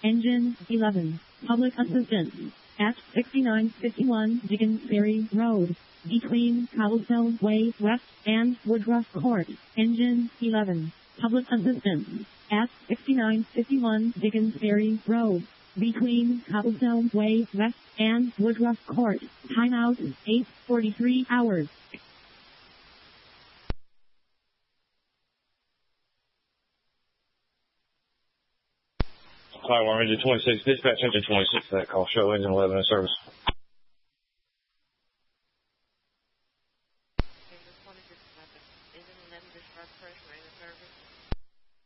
Engine 11. Public assistance. At 6951 Dickens Ferry Road. Between Cobblestone Way West and Woodruff Court. Engine 11. Public assistance. At 6951 Dickens Ferry Road. Between Cobblestone Way West and Woodruff Court. Timeout 8:43 hours. Fire Engine 26, dispatch Engine 26, that call, show Engine 11 in service.